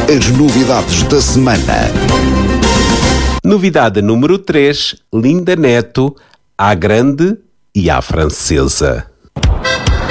As novidades da semana. Novidade número 3, Linda Neto, à grande e à francesa.